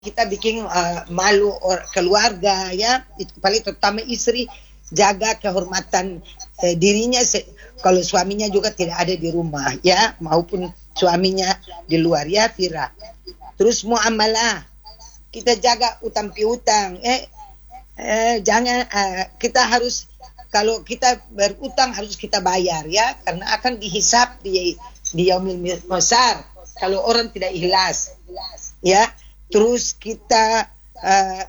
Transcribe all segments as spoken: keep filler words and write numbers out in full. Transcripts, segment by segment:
kita bikin uh, malu or, keluarga ya, itu paling terutama istri, jaga kehormatan eh, dirinya se- kalau suaminya juga tidak ada di rumah ya, maupun suaminya di luar ya Fira. Terus muamalah, kita jaga utang piutang eh, eh jangan uh, kita harus, kalau kita berutang harus kita bayar ya, karena akan dihisap di di yaumil masar kalau orang tidak ikhlas ya. Terus kita uh,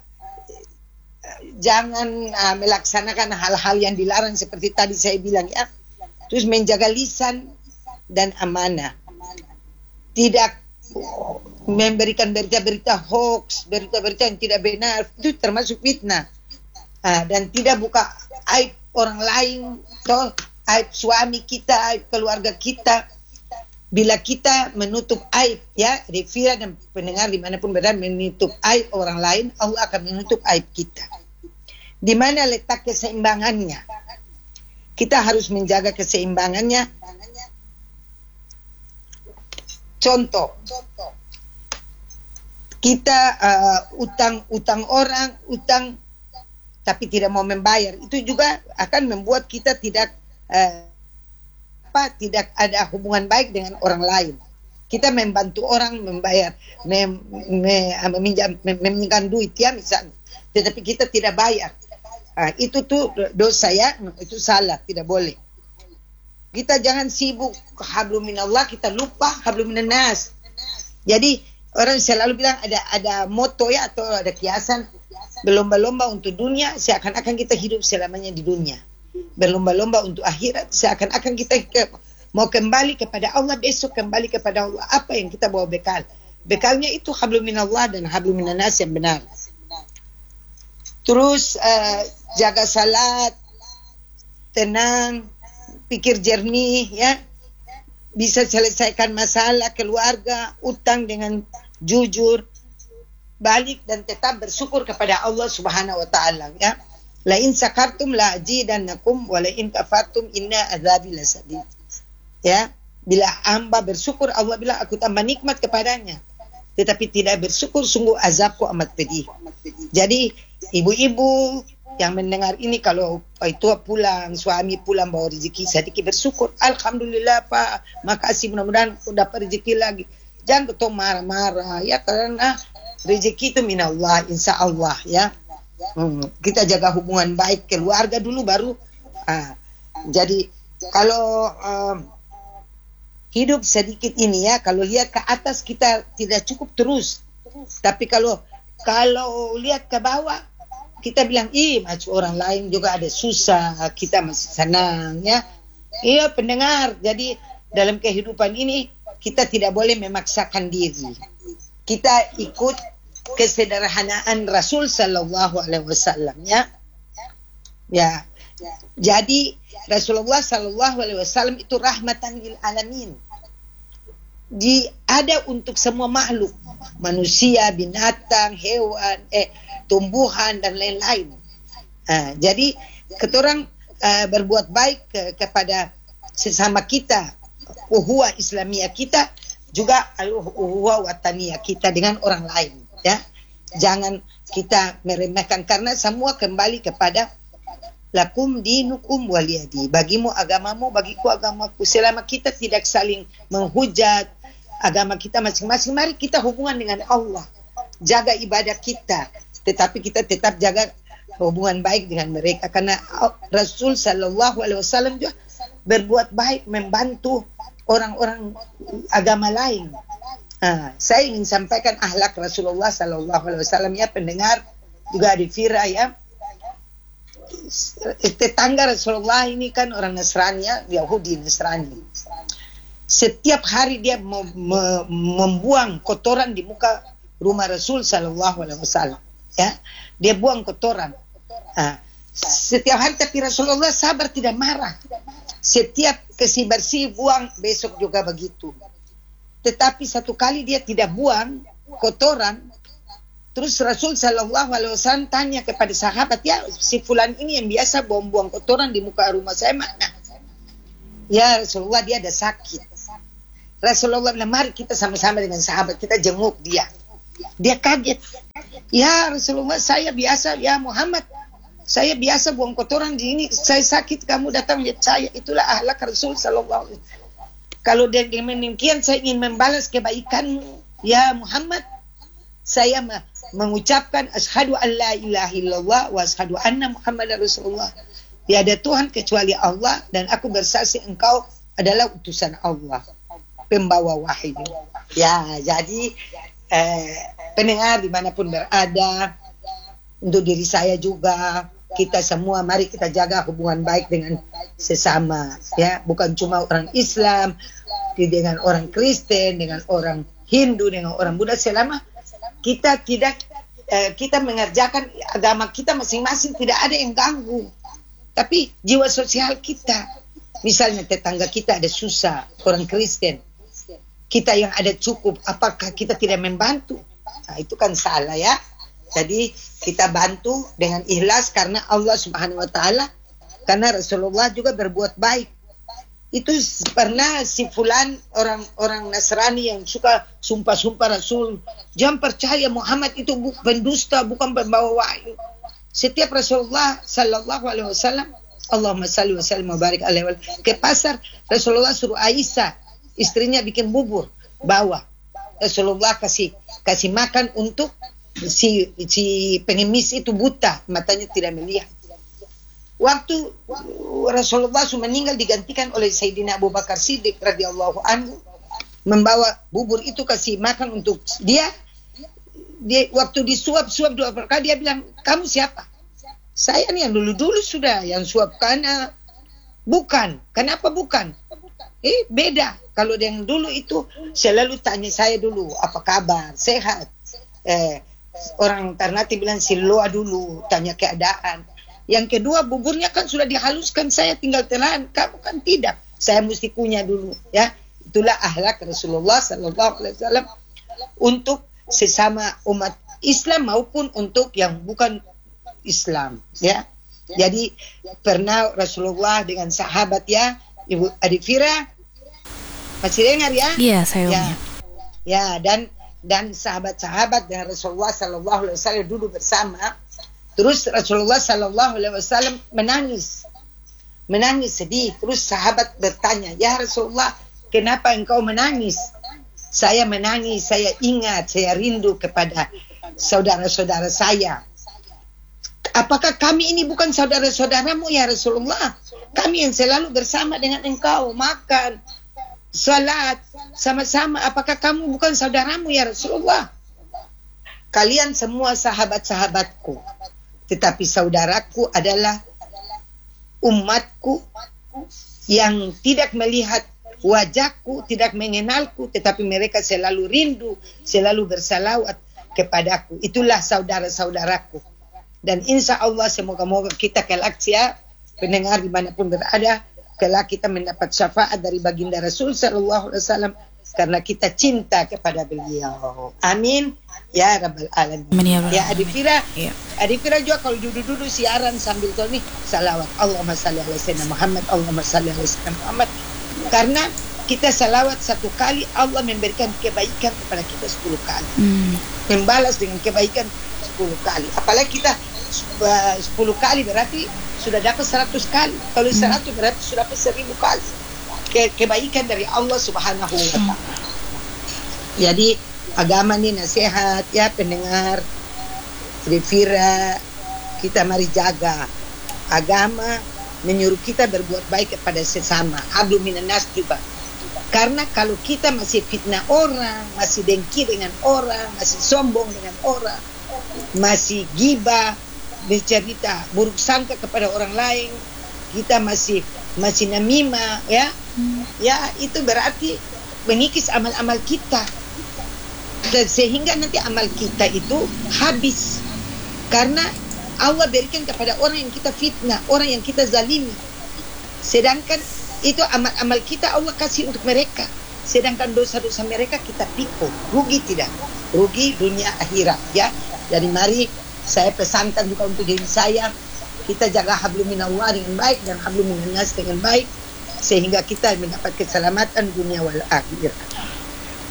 jangan uh, melaksanakan hal-hal yang dilarang seperti tadi saya bilang ya. Terus menjaga lisan dan amanah. Tidak memberikan berita-berita hoax, berita-berita yang tidak benar, itu termasuk fitnah. Uh, dan tidak buka aib orang lain, toh aib suami kita, aib keluarga kita. Bila kita menutup aib ya, Rifira dan pendengar dimanapun berada, menutup aib orang lain, Allah akan menutup aib kita. Di mana letak keseimbangannya? Kita harus menjaga keseimbangannya. Contoh, kita uh, utang utang orang, utang tapi tidak mau membayar, itu juga akan membuat kita tidak uh, apa tidak ada hubungan baik dengan orang lain. Kita membantu orang membayar, mem, me, meminjam, mem, meminjamkan duit ya misalnya, tetapi kita tidak bayar. Nah, itu tuh dosa ya, itu salah, tidak boleh. Kita jangan sibuk hablum minallah, kita lupa hablum minannas. Jadi orang selalu bilang ada ada moto ya, atau ada kiasan, berlomba-lomba untuk dunia seakan-akan kita hidup selamanya di dunia. Berlomba-lomba untuk akhirat seakan-akan kita ke, mau kembali kepada Allah, besok kembali kepada Allah. Apa yang kita bawa bekal? Bekalnya itu hablum minallah dan hablum minannas yang benar. Terus uh, jaga salat, tenang, pikir jernih ya, bisa selesaikan masalah keluarga, utang dengan jujur, balik dan tetap bersyukur kepada Allah Subhanahu wa taala ya. La in sakartum la azidannakum wa la in kafartum inna azabi lasadid. Ya, bila hamba bersyukur Allah bilang aku tambah nikmat kepadanya. Tetapi tidak bersyukur sungguh azabku amat pedih. Jadi ibu-ibu yang mendengar ini, kalau itu pulang, suami pulang bawa rezeki, sedikit bersyukur. Alhamdulillah Pak, makasih, mudah-mudahan aku dapat rezeki lagi. Jangan ketemu marah-marah ya, karena rezeki itu minallah, insya Allah ya. Hmm, kita jaga hubungan baik keluarga dulu baru. Ah, jadi kalau um, hidup sedikit ini ya, kalau lihat ke atas kita tidak cukup terus. Tapi kalau kalau lihat ke bawah kita bilang, ih macam orang lain juga ada susah, kita masih senang ya. Iya pendengar, jadi dalam kehidupan ini kita tidak boleh memaksakan diri. Kita ikut kesederhanaan Rasul Sallallahu Alaihi Wasallam ya. Ya, jadi Rasulullah Sallallahu Alaihi Wasallam itu rahmatan lil alamin. Di ada untuk semua makhluk, manusia, binatang, hewan, eh tumbuhan dan lain-lain. Uh, jadi kita orang uh, berbuat baik ke, kepada sesama kita, uhuwah Islamiyah kita, juga uhuwah wataniyah kita dengan orang lain. Ya, jangan kita meremehkan, karena semua kembali kepada lakum dinukum waliyadi. Bagimu agamamu, bagiku agamaku. Selama kita tidak saling menghujat agama kita masing-masing, mari kita hubungan dengan Allah. Jaga ibadah kita, tetapi kita tetap jaga hubungan baik dengan mereka, karena Rasul Sallallahu Alaihi Wasallam juga berbuat baik, membantu orang-orang agama lain. Nah, saya ingin sampaikan akhlak Rasulullah Sallallahu Alaihi Wasallam ya, pendengar juga di Fira ya. Tetangga Rasulullah ini kan orang Nasrani ya, Yahudi Nasrani. Setiap hari dia mem- mem- membuang kotoran di muka rumah Rasul Sallallahu Alaihi Wasallam ya. Dia buang kotoran. Nah, setiap hari, tapi Rasulullah sabar, tidak marah. Setiap kasih bersih buang, besok juga begitu. Tetapi satu kali dia tidak buang kotoran, terus Rasul Sallallahu Alaihi Wasallam tanya kepada sahabat, ya si fulan ini yang biasa buang-buang kotoran di muka rumah saya mana? Ya Rasulullah, dia ada sakit. Rasulullah bilang, mari kita sama-sama dengan sahabat kita jenguk dia. Dia kaget. Ya Rasulullah, saya biasa, ya Muhammad, saya biasa buang kotoran di ini, saya sakit, kamu datang lihat saya. Itulah akhlak Rasul sallallahu alaihi wasallam. Kalau dengan demikian saya ingin membalas kebaikan ya Muhammad, saya mengucapkan asyhadu an la ilaha illallah wa asyhadu anna Muhammadar Rasulullah. Tiada Tuhan kecuali Allah dan aku bersaksi engkau adalah utusan Allah, pembawa wahyu. Ya, jadi eh, pendengar dimanapun berada, untuk diri saya juga, kita semua mari kita jaga hubungan baik dengan sesama, ya, bukan cuma orang Islam, dengan orang Kristen, dengan orang Hindu, dengan orang Buddha, selama kita tidak eh, kita mengerjakan agama kita masing-masing, tidak ada yang ganggu. Tapi jiwa sosial kita, misalnya tetangga kita ada susah, orang Kristen, kita yang ada cukup, apakah kita tidak membantu? Nah, itu kan salah ya. Jadi kita bantu dengan ikhlas karena Allah Subhanahu wa taala, karena Rasulullah juga berbuat baik. Itu pernah si fulan orang-orang Nasrani yang suka sumpah-sumpah Rasul, jangan percaya Muhammad itu bu- pendusta, bukan pembawa wahyu. Setiap Rasulullah sallallahu alaihi wasallam, Allahumma salli wa sallim wa barik alaihi, ke pasar, Rasulullah suruh Aisyah, istrinya, bikin bubur, bawa. Rasulullah kasih kasih makan untuk si si pengemis itu, buta, matanya tidak melihat. Waktu Rasulullah sudah meninggal, digantikan oleh Sayyidina Abu Bakar Siddiq radhiyallahu anhu, membawa bubur itu kasih makan untuk dia. Dia waktu disuap-suap dua kali, dia bilang, kamu siapa? Saya nih yang dulu-dulu sudah, yang suap karena bukan. Kenapa bukan? Eh beda. Kalau yang dulu itu selalu tanya saya dulu, apa kabar, sehat. Eh, orang Ternate bilang siloa dulu, tanya keadaan. Yang kedua, buburnya kan sudah dihaluskan, saya tinggal telan, kamu kan tidak. Saya mesti kunyah dulu, ya. Itulah akhlak Rasulullah sallallahu alaihi wasallam untuk sesama umat Islam maupun untuk yang bukan Islam, ya. Jadi pernah Rasulullah dengan sahabat, ya, Ibu Adifira, masih dengar ya? Iya, saya ya. Ya, dan dan sahabat-sahabat dengan Rasulullah sallallahu alaihi wasallam duduk bersama. Terus Rasulullah sallallahu alaihi wasallam menangis. Menangis sedih. Terus sahabat bertanya, "Ya Rasulullah, kenapa engkau menangis?" Saya menangis, saya ingat, saya rindu kepada saudara-saudara saya. Apakah kami ini bukan saudara-saudaramu ya Rasulullah? Kami yang selalu bersama dengan engkau, makan, salat, sama-sama. Apakah kamu bukan saudaramu ya Rasulullah? Kalian semua sahabat-sahabatku, tetapi saudaraku adalah umatku yang tidak melihat wajahku, tidak mengenalku, tetapi mereka selalu rindu, selalu bersalawat kepadaku. Itulah saudara-saudaraku. Dan insya Allah semoga-moga kita kelak, ya, pendengar dimanapun berada, kelak kita mendapat syafaat dari baginda Rasul sallallahu alaihi wasallam karena kita cinta kepada beliau. Amin ya rabbal alamin. Ya Adifira, ya. Adifira juga kalau duduk-duduk siaran sambil tuh nih salawat, Allahumma salli ala sayyidina Muhammad, Allahumma salli ala sayyidina Muhammad. Karena kita salawat satu kali, Allah memberikan kebaikan kepada kita sepuluh kali. Hmm. Membalas dengan kebaikan sepuluh kali. Apalagi kita sepuluh kali berarti sudah dapat seratus kali. Kalau seratus hmm. berarti sudah dapat seribu kali. Ke- kebaikan dari Allah Subhanahu wa ta'ala. Hmm. Jadi agama ini nasihat, ya pendengar Rifira, kita mari jaga agama. Menyuruh kita berbuat baik kepada sesama. Hablu minan nas juga. Karena kalau kita masih fitnah orang, masih dengki dengan orang, masih sombong dengan orang, masih gibah, bercerita buruk sangka kepada orang lain, kita masih masih namimah, ya, hmm. ya itu berarti mengikis amal-amal kita. Dan sehingga nanti amal kita itu habis. Karena Allah berikan kepada orang yang kita fitnah, orang yang kita zalimi. Sedangkan itu amal-amal kita Allah kasih untuk mereka. Sedangkan dosa-dosa mereka kita pikul. Rugi tidak? Rugi dunia akhirat, ya. Jadi mari saya pesankan juga untuk diri saya, kita jaga hablum minallah dengan baik dan hablum minan nas dengan baik, sehingga kita mendapat keselamatan dunia wal akhirat.